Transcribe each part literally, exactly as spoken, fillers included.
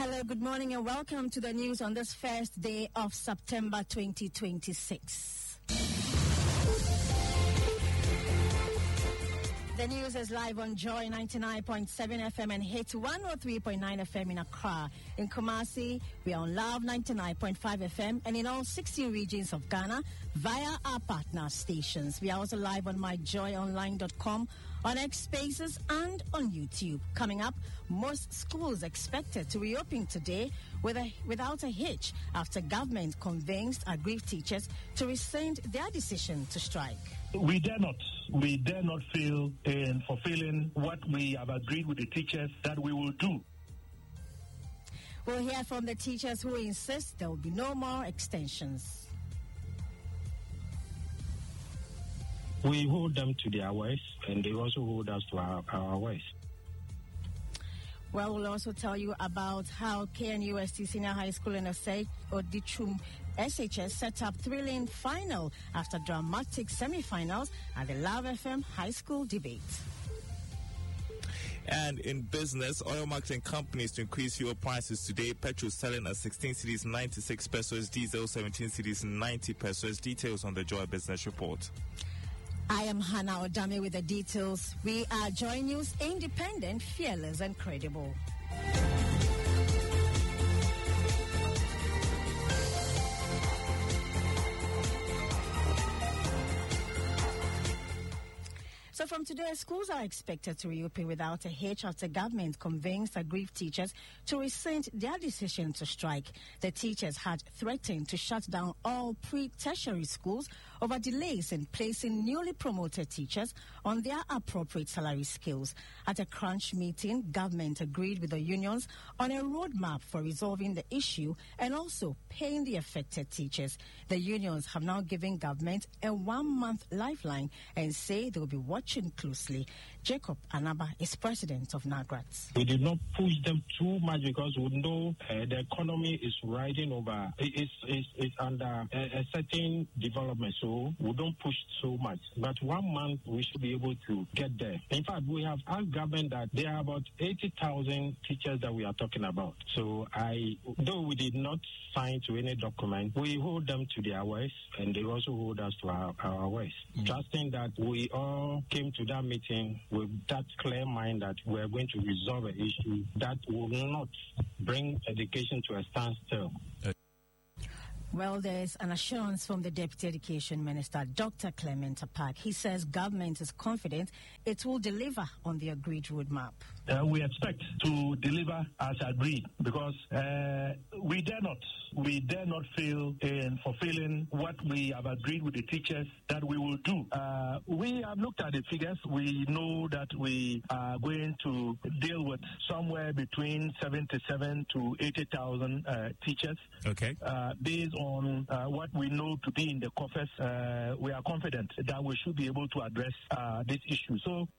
Hello, good morning and welcome to the news on this first day of September twenty twenty-six. The news is live on Joy ninety-nine point seven F M and Hit one oh three point nine F M in Accra. In Kumasi, we are on Love ninety-nine point five F M and in all sixteen regions of Ghana via our partner stations. We are also live on my joy online dot com, on X Spaces and on YouTube. Coming up, most schools expected to reopen today with a, without a hitch after government convinced aggrieved teachers to rescind their decision to strike. We dare not, we dare not fail in fulfilling what we have agreed with the teachers that we will do. We'll hear from the teachers who insist there will be no more extensions. We hold them to their words, and they also hold us to our, our words. Well, we'll also tell you about how K N U S T Senior High School in Odichum S H S set up thrilling final after dramatic semi-finals at the Love F M High School debate. And in business, oil marketing companies to increase fuel prices today. Petrol selling at sixteen cedis ninety-six pesos, diesel seventeen cedis ninety pesos. Details on the Joy Business Report. I am Hannah Odame with the details. We are Joy News, independent, fearless, and credible. So from today, schools are expected to reopen without a hitch after government convinced aggrieved teachers to rescind their decision to strike. The teachers had threatened to shut down all pre-tertiary schools over delays in placing newly promoted teachers on their appropriate salary scales. At a crunch meeting, government agreed with the unions on a roadmap for resolving the issue and also paying the affected teachers. The unions have now given government a one-month lifeline and say they will be watching closely. Jacob Anaba is president of NAGRATS. We did not push them too much because we know uh, the economy is riding over, it's, it's, it's under a, a certain development, so we don't push so much. But one month we should be able to get there. In fact, we have asked government that there are about eighty thousand teachers that we are talking about. So I, though we did not sign to any document, we hold them to their words and they also hold us to our, our words. Mm-hmm. Trusting that we all came to that meeting with that clear mind that we are going to resolve an issue that will not bring education to a standstill. Uh- Well, there's an assurance from the Deputy Education Minister, Doctor Clement Apak. He says government is confident it will deliver on the agreed roadmap. Uh, we expect to deliver as agreed because uh, we dare not, we dare not fail in fulfilling what we have agreed with the teachers that we will do. Uh, we have looked at the figures. We know that we are going to deal with somewhere between seventy-seven to eighty thousand uh, teachers. Okay. Uh, based on uh, what we know to be in the coffers, uh, we are confident that we should be able to address uh, this issue. So.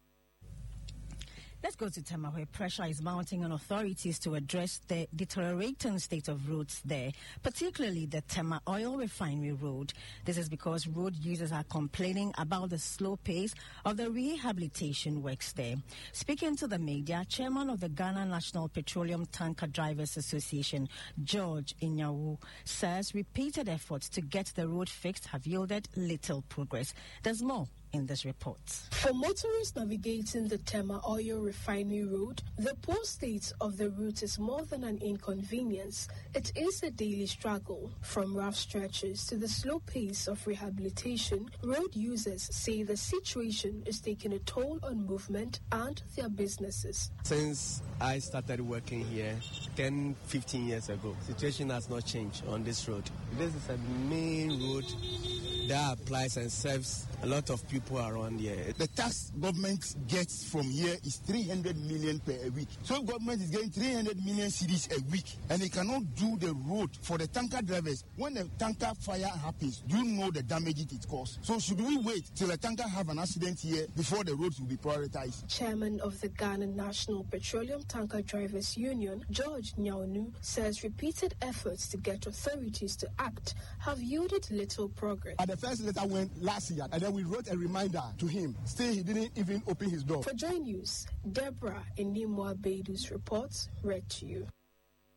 Let's go to Tema, where pressure is mounting on authorities to address the deteriorating state of roads there, particularly the Tema Oil Refinery Road. This is because road users are complaining about the slow pace of the rehabilitation works there. Speaking to the media, chairman of the Ghana National Petroleum Tanker Drivers Association, George Inyawu, says repeated efforts to get the road fixed have yielded little progress. There's more in this report. For motorists navigating the Tema Oil Refinery Road, the poor state of the route is more than an inconvenience. It is a daily struggle. From rough stretches to the slow pace of rehabilitation, road users say the situation is taking a toll on movement and their businesses. Since I started working here ten, fifteen years ago, the situation has not changed on this road. This is a main road that applies and serves a lot of people around here. The tax government gets from here is three hundred million per week. So government is getting three hundred million cedis a week, and they cannot do the road for the tanker drivers. When the tanker fire happens, you know the damage it causes. So should we wait till a tanker have an accident here before the roads will be prioritized? Chairman of the Ghana National Petroleum Tanker Drivers Union, George Nyawunu, says repeated efforts to get authorities to act have yielded little progress. At the first letter went last year, and then we wrote a reminder to him. Still, he didn't even open his door. For Joy News, Deborah Enimwa Beidu's report read to you.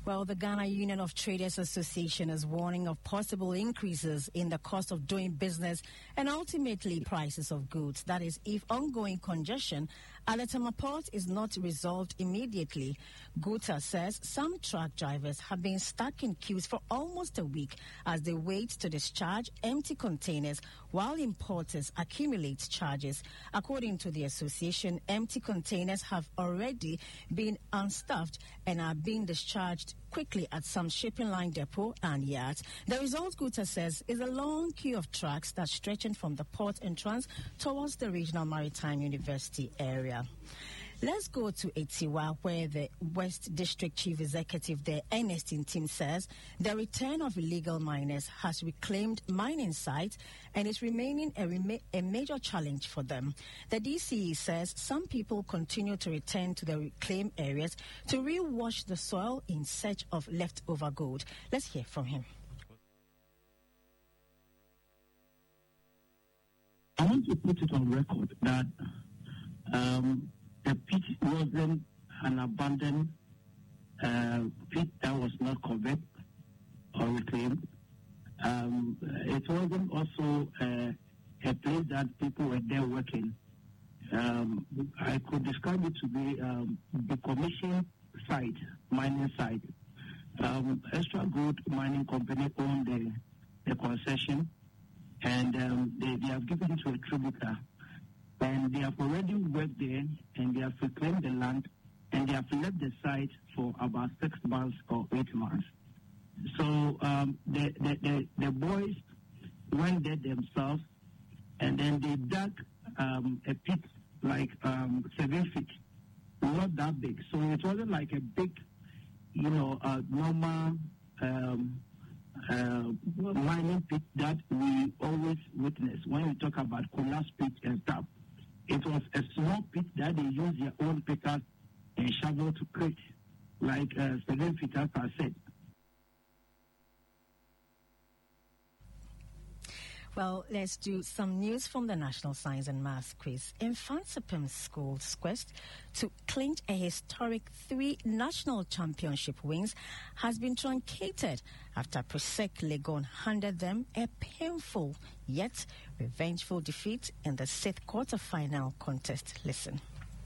Well, the Ghana Union of Traders Association is warning of possible increases in the cost of doing business and ultimately prices of goods. That is, if ongoing congestion at the Tema Port is not resolved immediately. Guta says some truck drivers have been stuck in queues for almost a week as they wait to discharge empty containers while importers accumulate charges. According to the association, empty containers have already been unstuffed and are being discharged quickly at some shipping line depot and yards. The result, Guta says, is a long queue of trucks that's stretching from the port entrance towards the Regional Maritime University area. Let's go to Etiwa, where the West District Chief Executive there, Ernest Tim, says the return of illegal miners has reclaimed mining sites and is remaining a, rema- a major challenge for them. The D C E says some people continue to return to the reclaimed areas to rewash the soil in search of leftover gold. Let's hear from him. I want to put it on record that um, the pit wasn't an abandoned uh, pit that was not covered or reclaimed. Um, it wasn't also uh, a place that people were there working. Um, I could describe it to be um, the commission site, mining site. Um, Extra Gold Mining Company owned the, the concession, and um, they, they have given it to a tributor. And they have already worked there, and they have reclaimed the land, and they have left the site for about six months or eight months. So um, the, the, the, the boys went there themselves, and then they dug um, a pit like um, seven feet, not that big. So it wasn't like a big, you know, uh, normal um, uh, mining pit that we always witness when we talk about collapse pit and stuff. It was a small pit that they use their own pickers and shovel to create, like uh, seven feet, as I said. Well, let's do some news from the National Science and Maths Quiz. Infantsipim School's quest to clinch a historic three national championship wins has been truncated after Presec Legon handed them a painful yet revengeful defeat in the sixth quarter-final contest. Listen.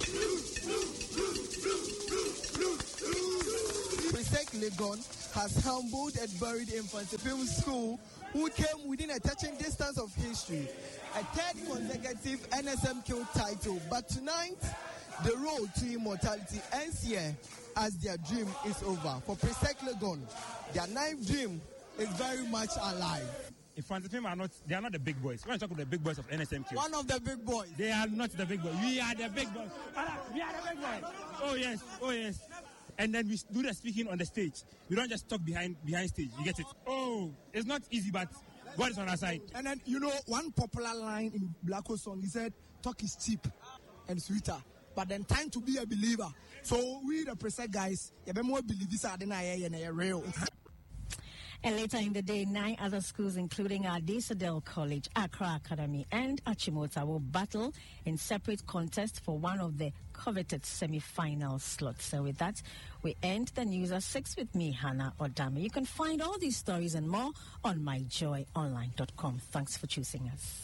Presec Legon has humbled and buried Infantsipim School, who came within a touching distance of history, a third consecutive N S M Q title. But tonight, the road to immortality ends here as their dream is over. For Presec Legon, their ninth dream is very much alive. Infantsipim are not, they are not the big boys. When I talk about the big boys of N S M Q. One of the big boys. They are not the big boys. We are the big boys. We are the big boys. Oh yes, oh yes. And then we do the speaking on the stage. We don't just talk behind behind stage. You get it? Oh, it's not easy, but God is on our side. And then, you know, one popular line in Black Hole song, he said, talk is cheap and sweeter, but then time to be a believer. So we, the Presec guys, you be more believers than I am, and real. And later in the day, nine other schools, including Adisadel College, Accra Academy, and Achimota, will battle in separate contests for one of the coveted semi-final slots. So with that, we end the news at six with me, Hannah Odame. You can find all these stories and more on my joy online dot com. Thanks for choosing us.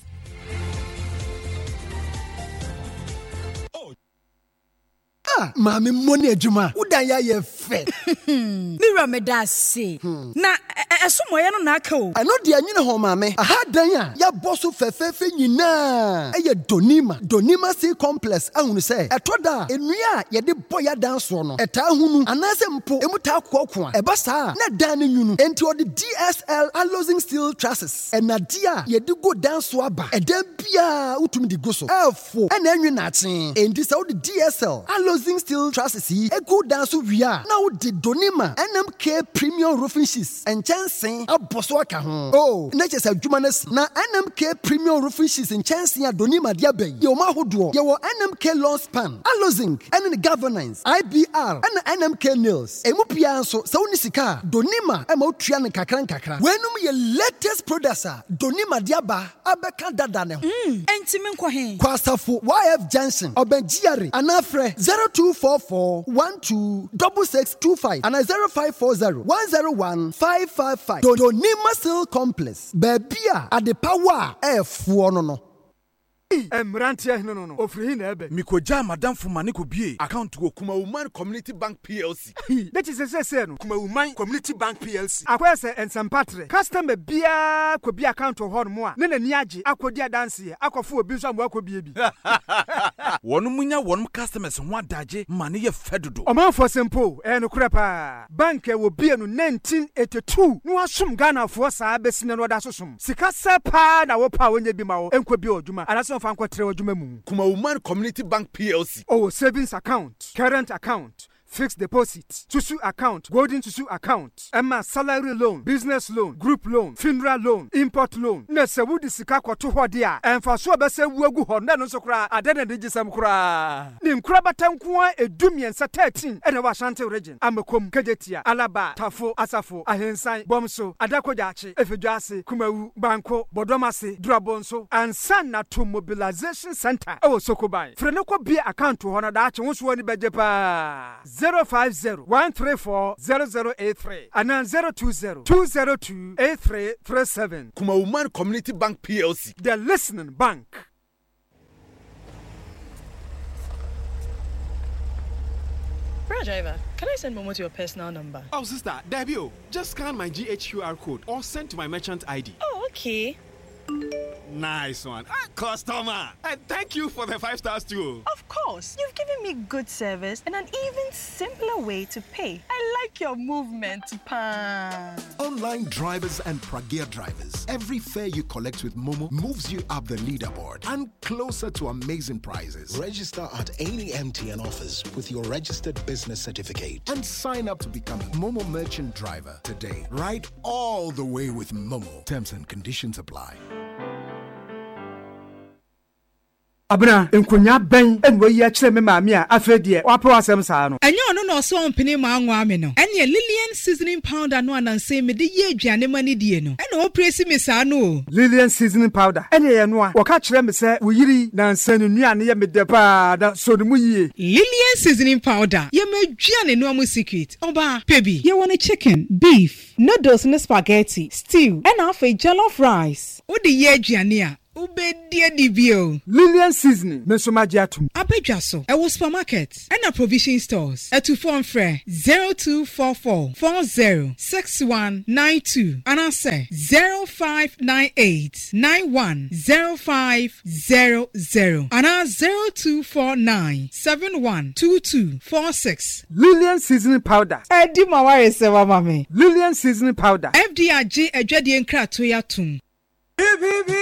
Ah, mami money ejuma. Udan ya ye fe. Mira me da se. Na esomo ye no na aka o. Ano de anyine ho mami. Aha dan ya ya boso fefefe nyina. Eye Donima, Donima Sea Complex ahunu se. Etoda enua ye de boya dan so no. Eta hunu anase mpo emuta akoko a. Eba sa na dan ne nyunu. Enti odi D S L Alloying Steel Trusses. Enadia ye de go dan so aba. Edan bia utumi di go so. Efo ena enwe na achen. Enti sa odi D S L Alloying Steel Trusses yi egu dan so wia. Na odi Donima N M K Premium Roofing Sheets and Chansen aboso aka ho. Oh, na chese adwuma na si. Na N M K Premium Roofing Sheets and Chansen a Donima dia ben. Ye o ma hodo. Ye wo N M K Lawn Span, Alloying, and the Governance, I B R, and N M K Nails. Emu pia so sa uni sika Donima e ma otua ne kakran kakra. Wenum ye latest producer Donima dia ba abeka dada ne ho. Mm, enti me nkɔ he. Kwasafo Y F Junction, Obenjiare, anafre zero two four four one two six six six two five and zero five four zero one zero one five five five. Donima Steel Complex. Bebia at the power F one no. Emrantia no no no. Ofri na ebe. Mikoja madam Fumani ko bie account go Kuma Woman Community Bank P L C. That is say say no. Kuma Woman Community Bank P L C. Akwa say ensempatre. Customer bia ko bia account ho no mo a. Ne na ni age akodi adanse akofo obi so amwa ko bie bi. Wonu munya wonu customers ho adaje ma ne ye fedodo. Oman for simple e no kura pa. Bank e wo bie no nineteen eighty-two. No asum Ghana fo sa besine no da sosum. Sika se pa na wo pa wonye bi ma wo enko bi oduma. Anaso Kuma Woman Community Bank P L C. Oh, savings account, current account, fixed deposit, Susu account, golden Susu account, Emma salary loan, business loan, group loan, funeral loan, import loan. Nese wudi sika kwa tu hodia. Enfa so bese wuegu honda no so kra adene de gisam kra. Nim kra batankuwa edumien sa thirteen ene wa Ashanti region. Amekom Kejetia, Alaba, Tafo, Asafo, Ahensan, Bomso, Adakojachi, Efejuase, Kumawu, Banko, Bodomase, Durabonso, and Sana to Mobilization Center. Oh Sokobai. Frenoko be account to honor that won't wani bejepa. zero five zero one three four zero zero eight three and then zero two zero two zero two eight three three seven. Kuma Woman Community Bank P L C. The listening bank. Bro driver, can I send Momo to your personal number? Oh sister, Debio, just scan my G H Q R code or send to my merchant I D. Oh, okay. Nice one. Ah, customer. And thank you for the five stars too. Of course. You've given me good service and an even simpler way to pay. I like your movement, Pan. Online drivers and Pragea drivers. Every fare you collect with Momo moves you up the leaderboard and closer to amazing prizes. Register at any M T N office with your registered business certificate and sign up to become a Momo merchant driver today. Ride all the way with Momo. Terms and conditions apply. Abna enkonya ben enwe yi akire me maami a afedie wapo asem saa no enye ono no so ompene ma anwa me no ene Lillian seasoning powder no ananse me de ye aduane mani die no ene o presi me saa no Lillian seasoning powder ene ye no a wo ka kire me se wo yiri na nsanu nuane ye me de pa da so no mu yie Lillian seasoning powder ye me aduane no am secret oba pebi ye want chicken beef noodles and spaghetti stew and half a jollof rice wo de ye aduane a Ubedia dibio. Lillian seasoning. Mesomagiatum. Abejaso. Ewo supermarket. And a provision stores. A two phone fre. Zero two four four four zero six one nine two. And I say zero five nine eight nine one zero five zero zero. And I zero two four nine seven one two two four six. Lillian seasoning powder. Edi mawari sewa mami. Lillian seasoning powder. F D I G ejadi enkra toya tum. Beep beep beep.